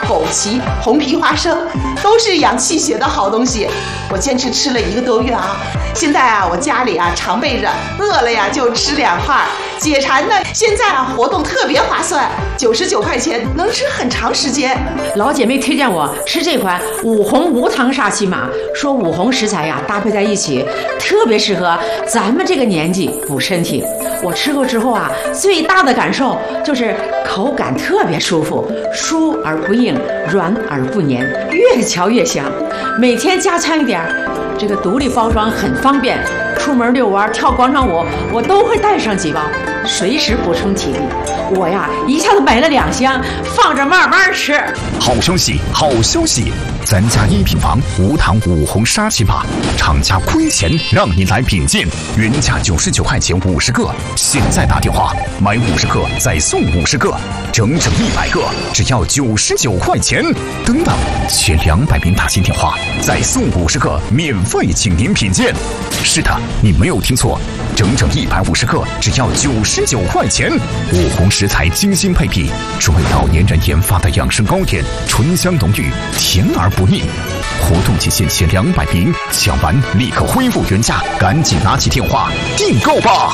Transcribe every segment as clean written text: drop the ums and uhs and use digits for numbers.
枸杞、红皮花生，都是养气血的好东西。我坚持吃了1个多月啊，现在啊，我家里啊常备着，饿了呀就吃2块。解馋呢，现在啊活动特别划算，99块钱能吃很长时间。 老姐妹推荐我吃这款五红无糖沙琪玛，说五红食材呀搭配在一起，特别适合咱们这个年纪补身体。我吃过之后啊，最大的感受就是口感特别舒服，酥而不硬，软而不黏，越嚼越香。每天加餐一点，这个独立包装很方便，出门遛弯、跳广场舞，我都会带上几包，随时补充体力。我呀，一下子买了2箱，放着慢慢吃。 好消息，好消息！咱家1品房无糖五红沙琪玛，厂家亏钱让你来品鉴，原价99块钱50个，现在打电话买50克再送50个，整整100个，只要99块钱。等等，前200名打进电话再送50个，免费请您品鉴。是的，你没有听错，整整150个，只要99块钱。五红食材精心配比，是为老年人研发的养生糕点，醇香浓郁，甜而不腻。活动期限前200名，抢完立刻恢复原价，赶紧拿起电话订购吧。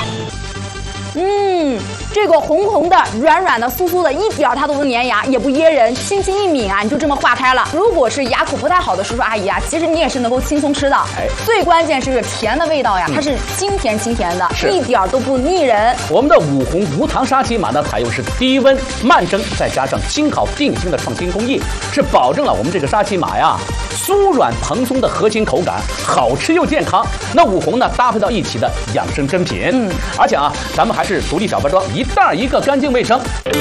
这个红红的、软软的、酥酥的，一点它都不粘牙，也不噎人，轻轻一抿啊，你就这么化开了。如果是牙口不太好的叔叔阿姨啊，其实你也是能够轻松吃的。最关键是甜的味道呀，它是清甜清甜的，一点都不腻人。 我们的五红无糖沙琪玛呢，采用是低温慢蒸，再加上精烤定型的创新工艺，是保证了我们这个沙琪玛呀酥软蓬松的核心口感，好吃又健康。那五红呢搭配到一起的养生珍品，而且啊，咱们还是独立小包装，一袋一个，干净卫生。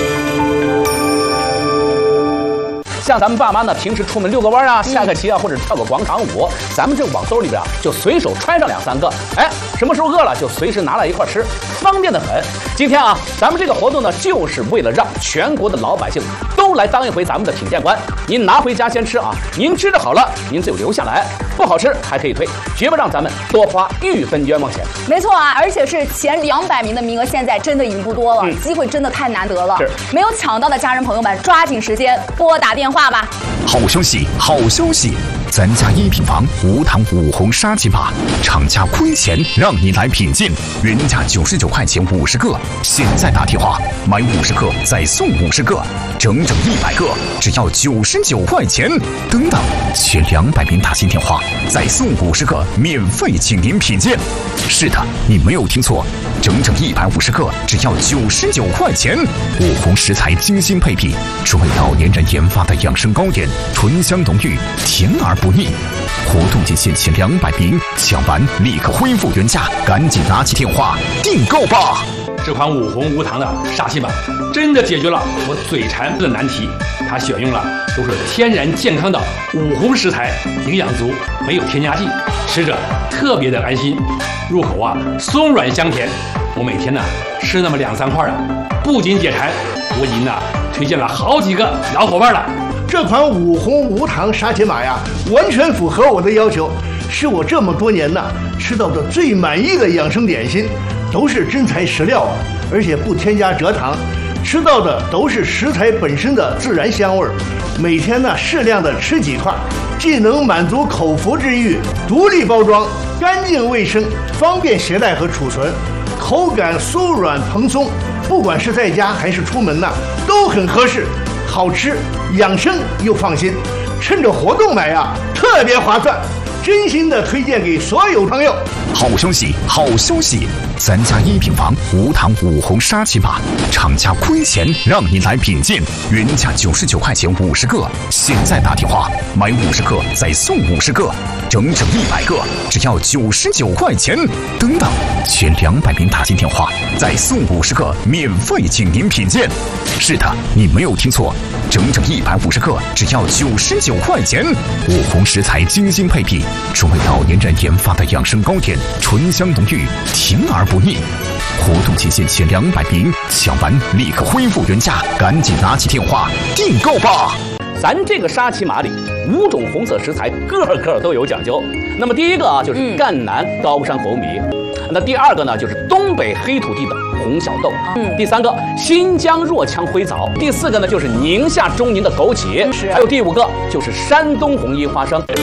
像咱们爸妈呢，平时出门遛个弯啊、下个棋啊，或者跳个广场舞，咱们这网兜里边啊，就随手揣上2、3个，什么时候饿了就随时拿来一块吃，方便的很。今天啊，咱们这个活动呢，就是为了让全国的老百姓都来当一回咱们的品鉴官。您拿回家先吃啊，您吃的好了，您就留下来；不好吃还可以退，绝不让咱们多花1分冤枉钱。 没错啊，而且是前200名的名额，现在真的已经不多了，机会真的太难得了。没有抢到的家人朋友们，抓紧时间拨打电话吧。 好消息，好消息！咱家1品房无糖五红沙琪玛，厂家亏钱让你来品鉴，原价99块钱50个，现在打电话买50克再送50个，整整100个，只要99块钱。等等，前200名打进电话再送50个，免费请您品鉴。是的，你没有听错，整整150个，只要99块钱。五红食材精心配比，是为老年人研发的养生糕点，醇香浓郁，甜而不腻。活动期限前200名，抢完立刻恢复原价，赶紧拿起电话订购吧。 这款五红无糖的沙琪玛真的解决了我嘴馋的难题，它选用了都是天然健康的五红食材，营养足，没有添加剂，吃着特别的安心，入口啊松软香甜。我每天呢吃那么2、3块啊，不仅解馋，我已经呢推荐了好几个老伙伴了。 这款五红无糖沙琪玛呀，完全符合我的要求，是我这么多年呢吃到的最满意的养生点心，都是真材实料啊，而且不添加蔗糖，吃到的都是食材本身的自然香味儿。每天呢适量的吃几块，既能满足口腹之欲，独立包装，干净卫生，方便携带和储存，口感酥软蓬松，不管是在家还是出门呢，都很合适。好吃、养生又放心，趁着活动买啊，特别划算，真心的推荐给所有朋友。 好消息，好消息！咱家1品房无糖五红沙琪玛，厂家亏钱让你来品鉴，原价99块钱50个，现在打电话买50克再送50个，整整100个，只要99块钱。等等，前200名打进电话再送50个，免费请您品鉴。是的，你没有听错，整整150个，只要99块钱。五红食材精心配比，是为老年人研发的养生糕点，醇香浓郁，甜而不腻。活动期限前200名，抢完立刻恢复原价，赶紧拿起电话订购吧。 咱这个沙琪玛里5种红色食材，个个都有讲究。那么第一个啊，就是赣南高山红米。那第2个呢，就是东北北黑土地的红小豆。第3个，新疆若羌灰枣。第4个呢，就是宁夏中宁的枸杞。还有第5个，就是山东红衣花生。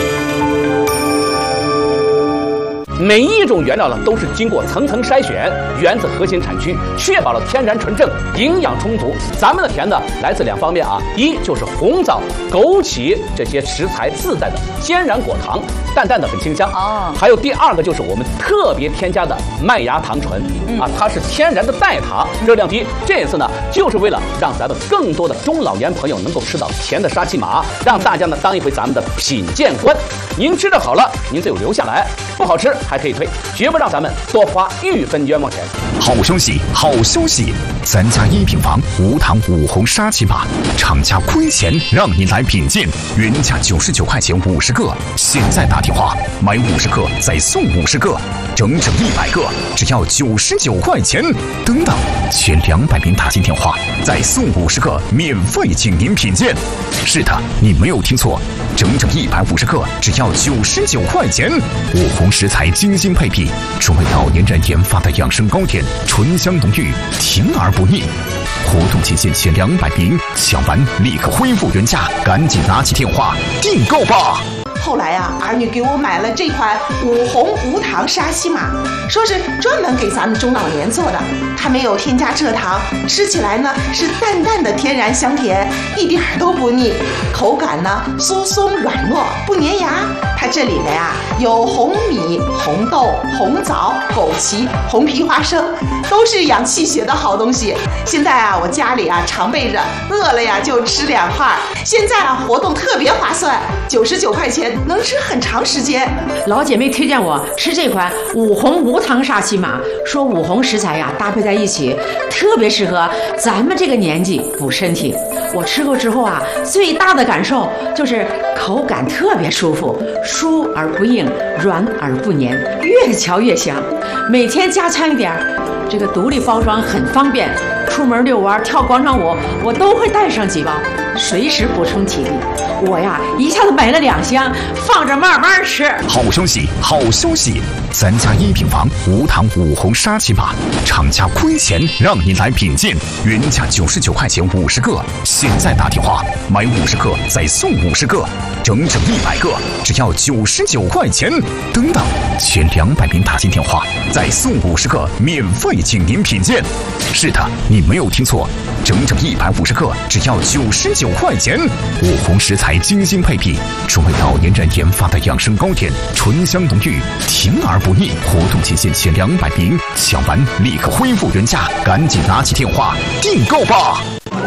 每一种原料呢，都是经过层层筛选，源自核心产区，确保了天然纯正、营养充足。咱们的甜呢，来自2方面啊，一就是红枣、枸杞这些食材自带的天然果糖，淡淡的很清香啊。还有第2个就是我们特别添加的麦芽糖醇啊，它是天然的代糖，热量低。这次呢，就是为了让咱们更多的中老年朋友能够吃到甜的沙琪玛，让大家呢当一回咱们的品鉴官。您吃的好了，您就留下来；不好吃还可以退，绝不让咱们多花1分冤枉钱。 好消息，好消息！咱家1平方无糖5红沙琪玛，厂家亏钱让您来品鉴，原价99块钱50个，现在打电话买50个再送50个，整整100个，只要99块钱。等等，前200名打进电话再送50个，免费请您品鉴。是的，你没有听错，整整150个，只要99块钱。5红食材精心配比，专为老年人研发的养生糕点，醇香浓郁，甜而不腻。活动期限前200名，抢完立刻恢复原价，赶紧拿起电话订购吧。 后来啊，儿女给我买了这款5红无糖沙琪玛，说是专门给咱们中老年做的，它没有添加蔗糖，吃起来呢是淡淡的天然香甜，一点都不腻，口感呢酥松软糯，不粘牙。它这里面呀有红米、红豆、红枣、枸杞、红皮花生，都是养气血的好东西。现在啊，我家里啊常备着，饿了呀就吃2块。现在啊活动特别划算，99块钱能吃很长时间。 老姐妹推荐我吃这款5红无糖沙琪玛，说5红食材呀搭配在一起，特别适合咱们这个年纪补身体。我吃过之后啊，最大的感受就是口感特别舒服，酥而不硬，软而不黏，越嚼越香。每天加强一点，这个独立包装很方便，出门遛弯、跳广场舞，我都会带上几包，随时补充体力。我呀，一下子买了2箱，放着慢慢吃。 好消息，好消息！咱家1平方无糖5红沙琪玛，厂家亏钱让您来品鉴，原价99块钱50个，现在打电话买50个再送50个，整整100个，只要99块钱。等等，前200名打进电话再送50个，免费请您品鉴。是的，你没有听错，整整150个，只要99块钱。5红食材精心配比，专为老年人研发的养生糕点，醇香浓郁，甜而不腻。活动期限前200名，抢完立刻恢复原价，赶紧拿起电话订购吧。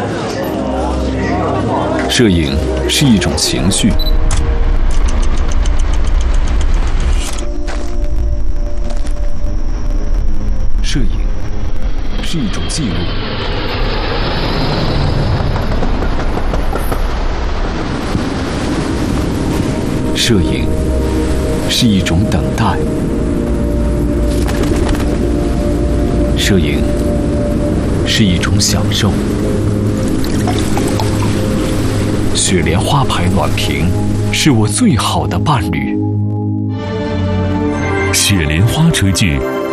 摄影是一种情绪，摄影是一种记录，摄影是一种等待，摄影是一种享受。雪莲花牌暖瓶是我最好的伴侣。雪莲花炊具